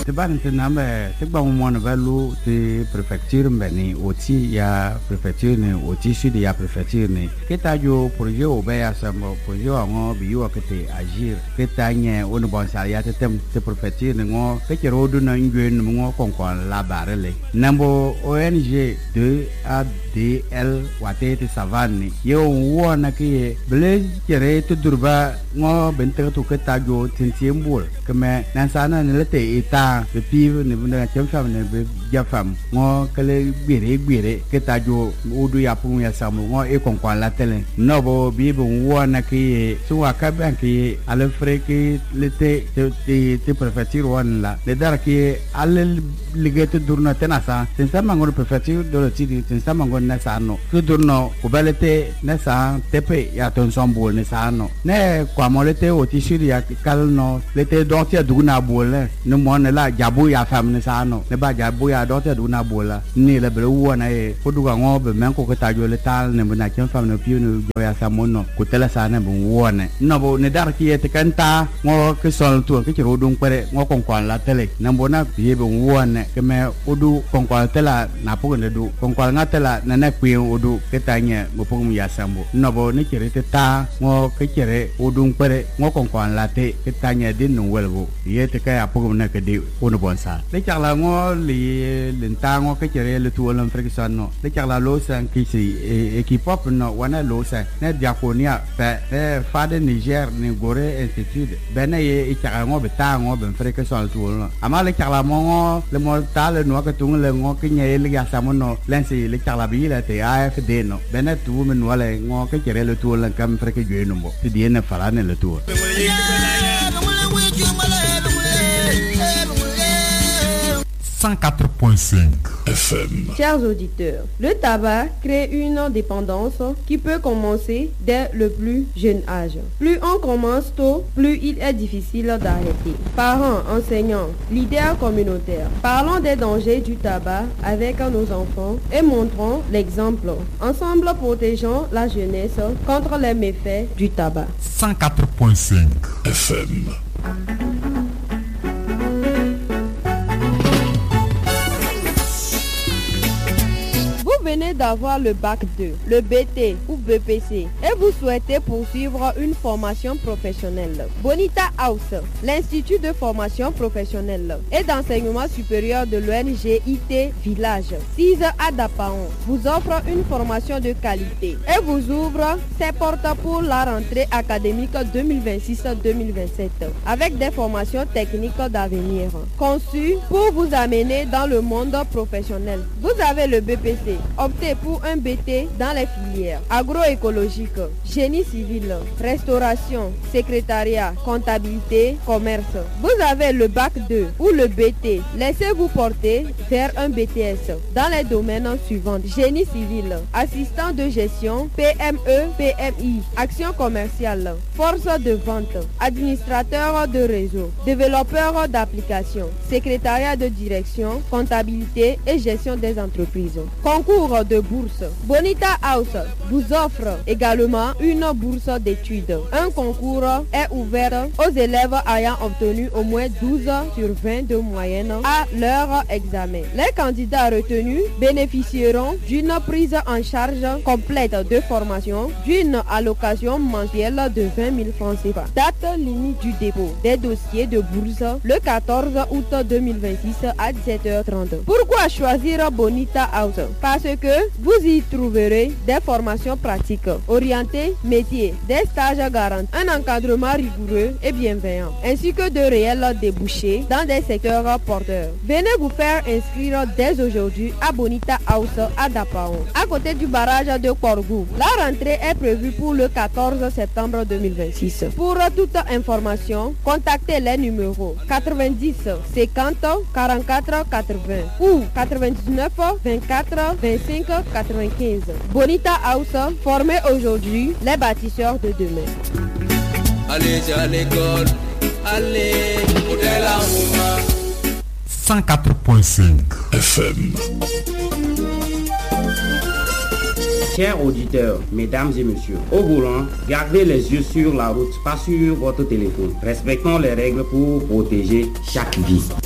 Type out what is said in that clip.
te ban te nambe te ba mo na valu te préfecture mbeni oti ya préfecture ne oti sud ya préfecture ne keta jo projet o be ya samo projet ngo bi yo kete agir keta nye on bon sa ya te tem te préfecture ne ngo ke ro du na ngwen ngo konkon la barele nambo ONG 2ADL wate te savane yo wona ke ble kere te durba ngo bente to keta jo tintiembol keme nansana ne lete eta be pive ne bunda chemfam ne be jafam ngo kale gbere keta jo odu ya pu ya samu ngo e konkon la tele nobo bi bo wona ke so akaban ke ale freke lete te préfecture won la le dar ke ale ligete durna tenasa tensa mango préfecture do le tidi tensa mango na sano ke durno ko balete na sa tepe ya ton sombol ne sano ne kwa molete o tishiri ya kalno lete dotia duna bole ne mon la jabu ya fam ne sano ne ba jabu ya dotia duna bola ni le bre wona e poduga ngobe men ko ta jo le tal ne na kem fam ne piu ne ya samono ko tela sana bu wona no bo ne dar ki te kanta ngo ke sol to ke ro dun pere ngo konkon la tele na bona bi be wona ke me odu konkon tela na po ne du konkon ngatela na na kwi odu ke tanya mo po mu ya sambo no bo ne kire te ta ngo ke kire odu pere ngo konkon la te ke tanya din no welbo ye te ka ya po ne ke di ono bonsa le charla ngo li lenta ngo ke kire le tu on frection no le charla lo san ki si equipe no wana lo sa ne diakonia pe fa de Niger ni gore institute bene ye charla ngo beta ngo ben frection tu no ama le charla mo le mortal no ka tung le ngo ke nye le ya samono lensi le charla bi le te AFD no bene tu men wala ngo ke kire le tu le kam freque je no mo ti diene fala ne le tu 104.5 FM. Chers auditeurs, le tabac crée une dépendance qui peut commencer dès le plus jeune âge. Plus on commence tôt, plus il est difficile d'arrêter. Parents, enseignants, leaders communautaires, parlons des dangers du tabac avec nos enfants et montrons l'exemple. Ensemble, protégeons la jeunesse contre les méfaits du tabac. 104.5 FM. Vous venez d'avoir le bac 2, le BT ou BPC et vous souhaitez poursuivre une formation professionnelle. Bonita House, l'Institut de formation professionnelle et d'enseignement supérieur de l'ONG IT Village, 6 à Dapaon, vous offre une formation de qualité et vous ouvre ses portes pour la rentrée académique 2026-2027 avec des formations techniques d'avenir conçues pour vous amener dans le monde professionnel. Vous avez le BPC. Optez pour un BT dans les filières agroécologique, génie civil, restauration, secrétariat, comptabilité, commerce. Vous avez le bac 2 ou le BT. Laissez-vous porter vers un BTS dans les domaines suivants: génie civil, assistant de gestion, PME, PMI, action commerciale, force de vente, administrateur de réseau, développeur d'applications, secrétariat de direction, comptabilité et gestion des entreprises. Concours de bourse. Bonita House vous offre également une bourse d'études. Un concours est ouvert aux élèves ayant obtenu au moins 12 sur 20 de moyenne à leur examen. Les candidats retenus bénéficieront d'une prise en charge complète de formation, d'une allocation mensuelle de 20 000 francs CFA. Date limite du dépôt des dossiers de bourse le 14 août 2026 à 17h30. Pourquoi choisir Bonita House? Parce que vous y trouverez des formations pratiques orientées métiers, des stages garantis, un encadrement rigoureux et bienveillant, ainsi que de réels débouchés dans des secteurs porteurs. Venez vous faire inscrire dès aujourd'hui à Bonita House à Dapaon, à côté du barrage de Korgou. La rentrée est prévue pour le 14 septembre 2026. Pour toute information, contactez les numéros 90 50 44 80 ou 99 24 25 95. Bonita House, formez aujourd'hui les bâtisseurs de demain. Allez à l'école, allez, modèle à 104.5 FM. Chers auditeurs, mesdames et messieurs, au volant, gardez les yeux sur la route, pas sur votre téléphone. Respectons les règles pour protéger chaque vie.